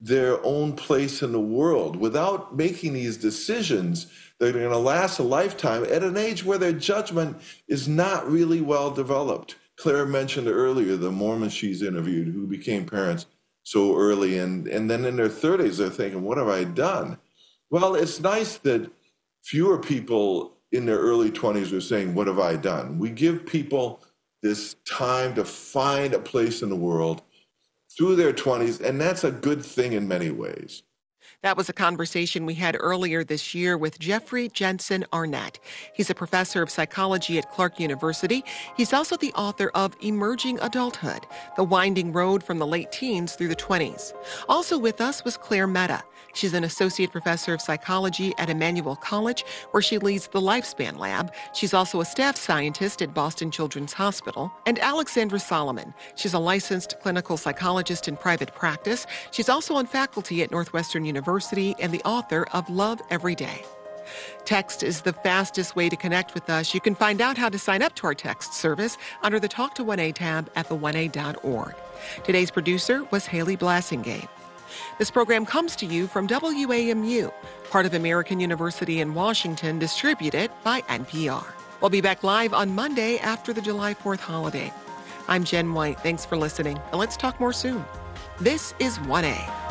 their own place in the world without making these decisions that are going to last a lifetime at an age where their judgment is not really well developed. Claire mentioned earlier the Mormons she's interviewed who became parents so early, and then in their 30s they're thinking, what have I done? Well, it's nice that fewer people in their early 20s are saying, what have I done? We give people this time to find a place in the world through their 20s, and that's a good thing in many ways. That was a conversation we had earlier this year with Jeffrey Jensen Arnett. He's a professor of psychology at Clark University. He's also the author of Emerging Adulthood, The Winding Road from the Late Teens Through the 20s. Also with us was Claire Mehta. She's an associate professor of psychology at Emmanuel College, where she leads the Lifespan Lab. She's also a staff scientist at Boston Children's Hospital. And Alexandra Solomon. She's a licensed clinical psychologist in private practice. She's also on faculty at Northwestern University and the author of Love Every Day. Text is the fastest way to connect with us. You can find out how to sign up to our text service under the Talk to 1A tab at the1a.org. Today's producer was Haley Blassingame. This program comes to you from WAMU, part of American University in Washington, distributed by NPR. We'll be back live on Monday after the July 4th holiday. I'm Jen White. Thanks for listening, and let's talk more soon. This is 1A.